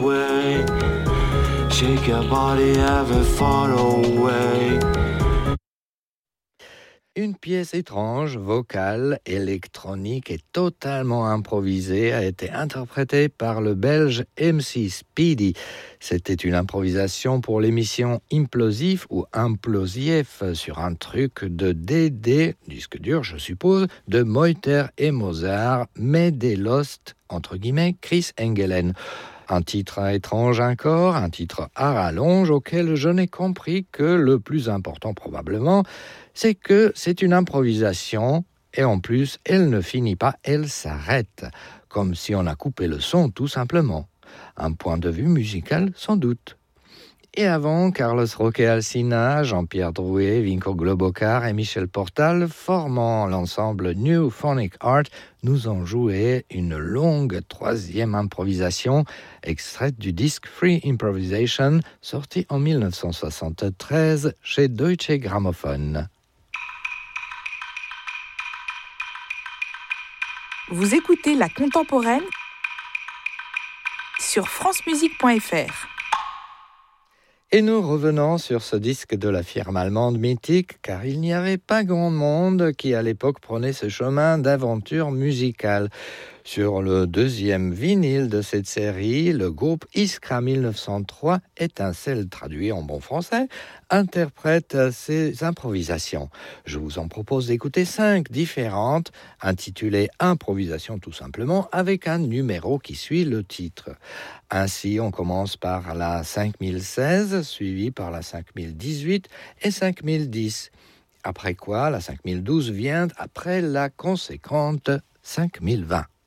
Way, shake your body ever far away. Une pièce étrange, vocale, électronique et totalement improvisée a été interprétée par le Belge MC Speedy. C'était une improvisation pour l'émission Implosif ou Implosif sur un truc de DD, disque dur je suppose, de Meuter et Mozart, mais des Lost, entre guillemets, Chris Engelen. Un titre étrange encore, un titre à rallonge auquel je n'ai compris que le plus important probablement, c'est que c'est une improvisation et en plus, elle ne finit pas, elle s'arrête, comme si on a coupé le son tout simplement. Un point de vue musical sans doute. Et avant, Carlos Roque Alsina, Jean-Pierre Drouet, Vinko Globokar et Michel Portal, formant l'ensemble New Phonic Art, nous ont joué une longue troisième improvisation, extraite du disque Free Improvisation, sorti en 1973 chez Deutsche Grammophon. Vous écoutez La Contemporaine sur francemusique.fr. Et nous revenons sur ce disque de la firme allemande mythique, car il n'y avait pas grand monde qui à l'époque prenait ce chemin d'aventure musicale. Sur le deuxième vinyle de cette série, le groupe Iskra 1903, Étincelle traduit en bon français, interprète ces improvisations. Je vous en propose d'écouter 5 différentes, intitulées Improvisation tout simplement, avec un numéro qui suit le titre. Ainsi, on commence par la 5016, suivie par la 5018 et 5010. Après quoi, la 5012 vient après la conséquente 5020.